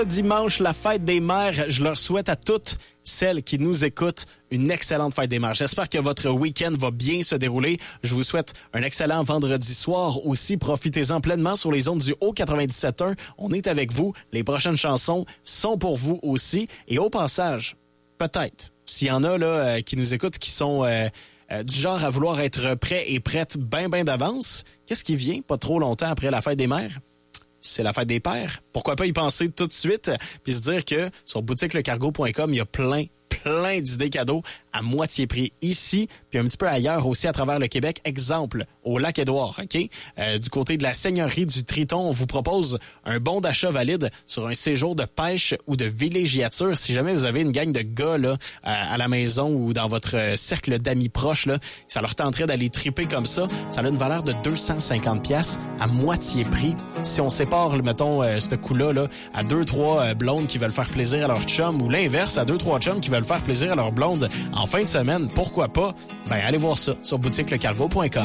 Dimanche, la fête des mères. Je leur souhaite à toutes celles qui nous écoutent une excellente fête des mères. J'espère que votre week-end va bien se dérouler. Je vous souhaite un excellent vendredi soir aussi. Profitez-en pleinement sur les ondes du Haut 97.1. On est avec vous. Les prochaines chansons sont pour vous aussi. Et au passage, peut-être, s'il y en a là qui nous écoutent qui sont du genre à vouloir être prêts et prêtes bien d'avance, qu'est-ce qui vient pas trop longtemps après la fête des mères? C'est la fête des pères. Pourquoi pas y penser tout de suite puis se dire que sur boutiquelecargo.com, il y a plein d'idées cadeaux à moitié prix ici, puis un petit peu ailleurs aussi à travers le Québec. Exemple, au Lac-Édouard, OK? Du côté de la Seigneurie du Triton, on vous propose un bon d'achat valide sur un séjour de pêche ou de villégiature. Si jamais vous avez une gang de gars là, à la maison ou dans votre cercle d'amis proches, là, ça leur tenterait d'aller triper comme ça, ça a une valeur de 250$ à moitié prix. Si on sépare, mettons, ce coup-là là, à 2-3 blondes qui veulent faire plaisir à leur chum ou l'inverse, à 2-3 chums qui veulent faire plaisir à leur blonde en fin de semaine, pourquoi pas? Ben, allez voir ça sur boutiquelecargo.com.